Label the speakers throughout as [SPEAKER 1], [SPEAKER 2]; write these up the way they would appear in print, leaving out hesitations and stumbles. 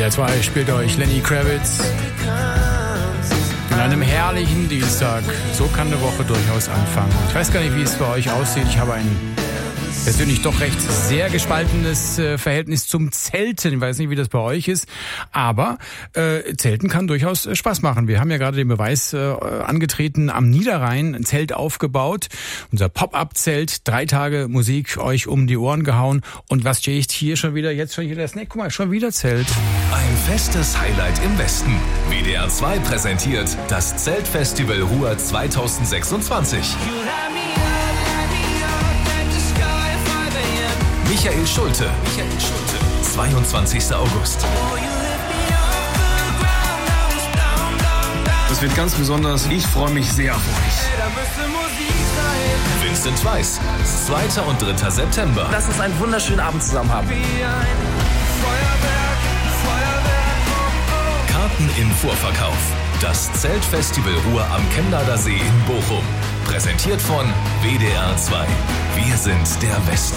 [SPEAKER 1] WDR 2 spielt euch Lenny Kravitz an einem herrlichen Dienstag. So kann eine Woche durchaus anfangen. Ich weiß gar nicht, wie es bei euch aussieht. Ich habe ein persönlich doch recht sehr gespaltenes Verhältnis zum Zelten. Ich weiß nicht, wie das bei euch ist, aber Zelten kann durchaus Spaß machen. Wir haben ja gerade den Beweis angetreten, am Niederrhein ein Zelt aufgebaut. Unser Pop-Up-Zelt, 3 Tage Musik euch um die Ohren gehauen. Und was stehe ich hier schon wieder? Jetzt schon wieder Snack. Guck mal, schon wieder Zelt.
[SPEAKER 2] Ein festes Highlight im Westen. WDR 2 präsentiert das Zeltfestival Ruhr 2026. Michael Schulte. 22. August.
[SPEAKER 3] Das wird ganz besonders. Ich freue mich sehr auf euch.
[SPEAKER 2] Vincent Weiss. 2. und 3. September.
[SPEAKER 4] Lass uns einen wunderschönen Abend zusammen haben.
[SPEAKER 2] Karten im Vorverkauf. Das Zeltfestival Ruhr am Chemnader See in Bochum. Präsentiert von WDR 2. Wir sind der Westen.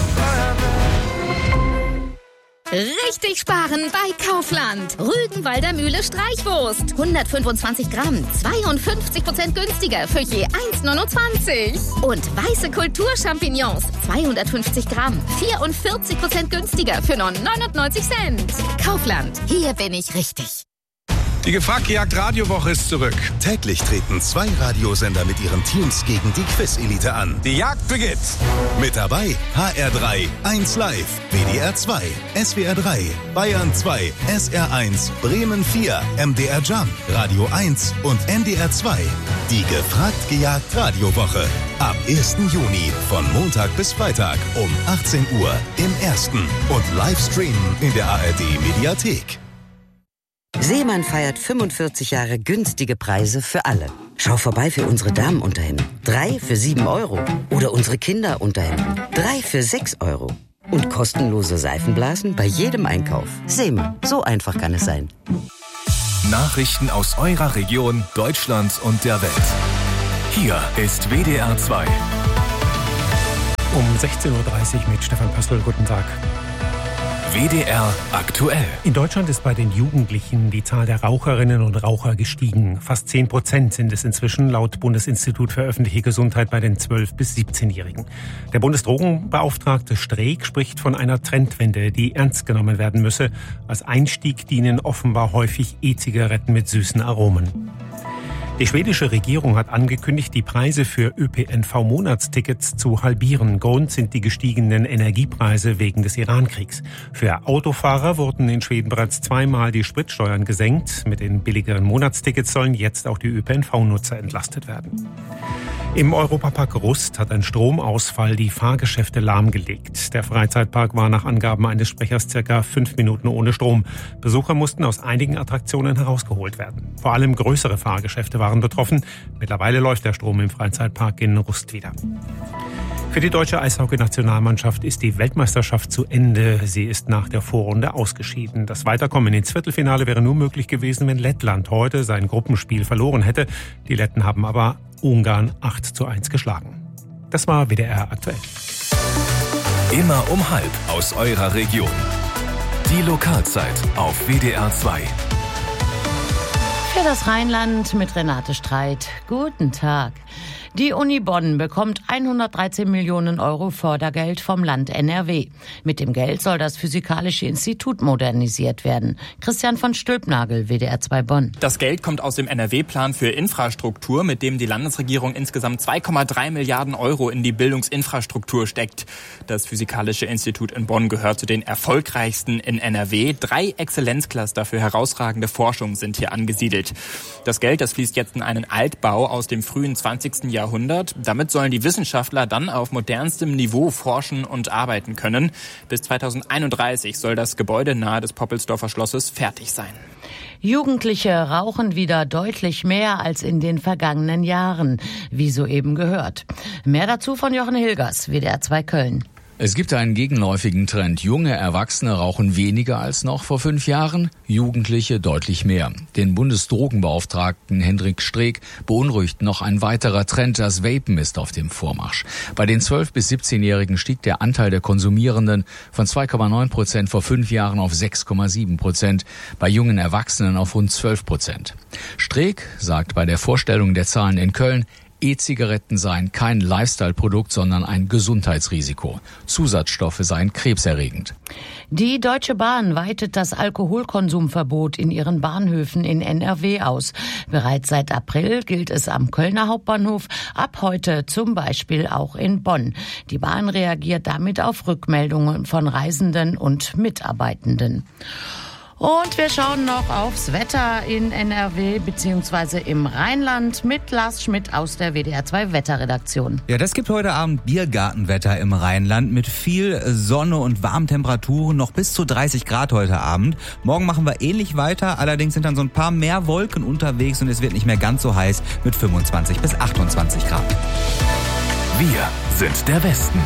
[SPEAKER 5] Richtig sparen bei Kaufland. Rügenwalder Mühle Streichwurst. 125 Gramm, 52% günstiger für je 1,29. Und weiße Kulturchampignons, 250 Gramm, 44% günstiger für nur 99 Cent. Kaufland, hier bin ich richtig.
[SPEAKER 6] Die Gefragt-Gejagt-Radiowoche ist zurück.
[SPEAKER 7] Täglich treten 2 Radiosender mit ihren Teams gegen die Quiz-Elite an.
[SPEAKER 6] Die Jagd beginnt.
[SPEAKER 7] Mit dabei HR3, 1 Live, WDR 2, SWR 3, Bayern 2, SR 1, Bremen 4, MDR Jump, Radio 1 und NDR 2. Die Gefragt-Gejagt-Radiowoche. Ab 1. Juni von Montag bis Freitag um 18 Uhr im Ersten und Livestreamen in der ARD-Mediathek.
[SPEAKER 8] Seemann feiert 45 Jahre günstige Preise für alle. Schau vorbei für unsere Damenunterhemden. 3 für 7 Euro. Oder unsere Kinderunterhemden. 3 für 6 Euro. Und kostenlose Seifenblasen bei jedem Einkauf. Seemann, so einfach kann es sein.
[SPEAKER 2] Nachrichten aus eurer Region, Deutschland und der Welt. Hier ist WDR 2.
[SPEAKER 9] Um 16.30 Uhr mit Stefan Pöstl. Guten Tag.
[SPEAKER 2] WDR aktuell.
[SPEAKER 9] In Deutschland ist bei den Jugendlichen die Zahl der Raucherinnen und Raucher gestiegen. Fast 10% sind es inzwischen laut Bundesinstitut für öffentliche Gesundheit bei den 12- bis 17-Jährigen. Der Bundesdrogenbeauftragte Streeck spricht von einer Trendwende, die ernst genommen werden müsse. Als Einstieg dienen offenbar häufig E-Zigaretten mit süßen Aromen. Die schwedische Regierung hat angekündigt, die Preise für ÖPNV-Monatstickets zu halbieren. Grund sind die gestiegenen Energiepreise wegen des Iran-Kriegs. Für Autofahrer wurden in Schweden bereits 2-mal die Spritsteuern gesenkt. Mit den billigeren Monatstickets sollen jetzt auch die ÖPNV-Nutzer entlastet werden. Im Europapark Rust hat ein Stromausfall die Fahrgeschäfte lahmgelegt. Der Freizeitpark war nach Angaben eines Sprechers circa 5 Minuten ohne Strom. Besucher mussten aus einigen Attraktionen herausgeholt werden. Vor allem größere Fahrgeschäfte waren betroffen. Mittlerweile läuft der Strom im Freizeitpark in Rust wieder. Für die deutsche Eishockey-Nationalmannschaft ist die Weltmeisterschaft zu Ende. Sie ist nach der Vorrunde ausgeschieden. Das Weiterkommen ins Viertelfinale wäre nur möglich gewesen, wenn Lettland heute sein Gruppenspiel verloren hätte. Die Letten haben aber Ungarn 8:1 geschlagen. Das war WDR aktuell.
[SPEAKER 2] Immer um 12:30 aus eurer Region. Die Lokalzeit auf WDR 2.
[SPEAKER 10] Für das Rheinland mit Renate Streit. Guten Tag. Die Uni Bonn bekommt 113 Millionen Euro Fördergeld vom Land NRW. Mit dem Geld soll das Physikalische Institut modernisiert werden. Christian von Stülpnagel, WDR 2 Bonn.
[SPEAKER 11] Das Geld kommt aus dem NRW-Plan für Infrastruktur, mit dem die Landesregierung insgesamt 2,3 Milliarden Euro in die Bildungsinfrastruktur steckt. Das Physikalische Institut in Bonn gehört zu den erfolgreichsten in NRW. 3 Exzellenzcluster für herausragende Forschung sind hier angesiedelt. Das Geld, das fließt jetzt in einen Altbau aus dem frühen 20. Jahrhundert. Damit sollen die Wissenschaftler dann auf modernstem Niveau forschen und arbeiten können. Bis 2031 soll das Gebäude nahe des Poppelsdorfer Schlosses fertig sein.
[SPEAKER 10] Jugendliche rauchen wieder deutlich mehr als in den vergangenen Jahren, wie soeben gehört. Mehr dazu von Jochen Hilgers, WDR 2 Köln.
[SPEAKER 1] Es gibt einen gegenläufigen Trend. Junge Erwachsene rauchen weniger als noch vor 5 Jahren, Jugendliche deutlich mehr. Den Bundesdrogenbeauftragten Hendrik Streeck beunruhigt noch ein weiterer Trend. Das Vapen ist auf dem Vormarsch. Bei den 12- bis 17-Jährigen stieg der Anteil der Konsumierenden von 2,9% vor 5 Jahren auf 6,7%, bei jungen Erwachsenen auf rund 12%. Streeck sagt bei der Vorstellung der Zahlen in Köln, E-Zigaretten seien kein Lifestyle-Produkt, sondern ein Gesundheitsrisiko. Zusatzstoffe seien krebserregend.
[SPEAKER 10] Die Deutsche Bahn weitet das Alkoholkonsumverbot in ihren Bahnhöfen in NRW aus. Bereits seit April gilt es am Kölner Hauptbahnhof, ab heute zum Beispiel auch in Bonn. Die Bahn reagiert damit auf Rückmeldungen von Reisenden und Mitarbeitenden. Und wir schauen noch aufs Wetter in NRW bzw. im Rheinland mit Lars Schmidt aus der WDR 2 Wetterredaktion.
[SPEAKER 12] Ja, das gibt heute Abend Biergartenwetter im Rheinland mit viel Sonne und warmen Temperaturen, noch bis zu 30 Grad heute Abend. Morgen machen wir ähnlich weiter, allerdings sind dann so ein paar mehr Wolken unterwegs und es wird nicht mehr ganz so heiß mit 25 bis 28 Grad.
[SPEAKER 2] Wir sind der Westen.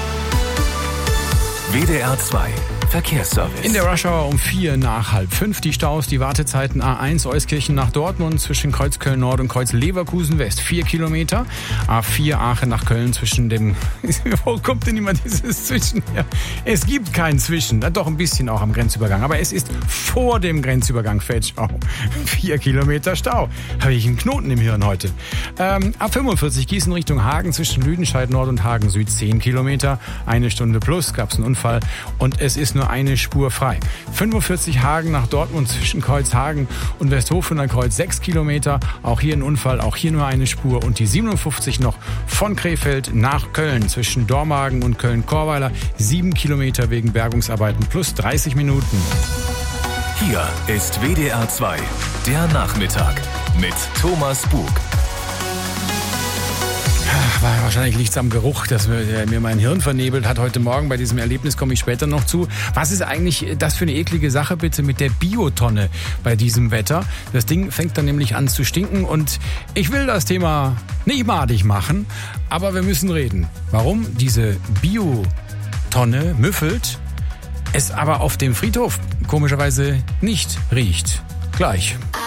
[SPEAKER 2] WDR 2 Verkehrsservice.
[SPEAKER 1] In der Rush-Hour um 4 nach halb 5 die Staus, die Wartezeiten A1 Euskirchen nach Dortmund zwischen Kreuz Köln Nord und Kreuz Leverkusen West 4 Kilometer. A4 Aachen nach Köln zwischen dem... Wo kommt denn immer dieses Zwischen? Ja, es gibt kein Zwischen, doch ein bisschen auch am Grenzübergang, aber es ist vor dem Grenzübergang Feldschau. 4 Kilometer Stau. Habe ich einen Knoten im Hirn heute. A45 Gießen Richtung Hagen zwischen Lüdenscheid Nord und Hagen Süd 10 Kilometer. 1 Stunde plus, gab es einen Unfall und es ist nur eine Spur frei. 45 Hagen nach Dortmund zwischen Kreuzhagen und Westhofener Kreuz 6 Kilometer. Auch hier ein Unfall, auch hier nur eine Spur. Und die 57 noch von Krefeld nach Köln zwischen Dormagen und Köln-Korweiler 7 Kilometer wegen Bergungsarbeiten plus 30 Minuten.
[SPEAKER 2] Hier ist WDR 2, der Nachmittag mit Thomas Bug.
[SPEAKER 1] Wahrscheinlich liegt es am Geruch, dass mir mein Hirn vernebelt hat heute Morgen. Bei diesem Erlebnis komme ich später noch zu. Was ist eigentlich das für eine eklige Sache bitte mit der Biotonne bei diesem Wetter? Das Ding fängt dann nämlich an zu stinken und ich will das Thema nicht madig machen, aber wir müssen reden. Warum diese Biotonne müffelt, es aber auf dem Friedhof komischerweise nicht riecht. Gleich.